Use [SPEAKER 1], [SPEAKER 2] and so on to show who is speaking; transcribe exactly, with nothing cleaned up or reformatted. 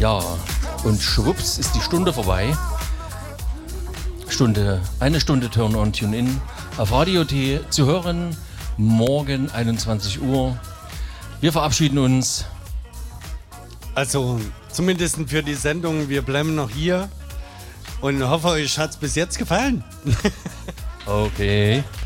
[SPEAKER 1] Ja, und schwupps ist die Stunde vorbei. Stunde, eine Stunde Turn on Tune In auf Radio T zu hören. Morgen einundzwanzig Uhr. Wir verabschieden uns.
[SPEAKER 2] Also zumindest für die Sendung, wir bleiben noch hier und hoffe, euch hat es bis jetzt gefallen.
[SPEAKER 1] Okay.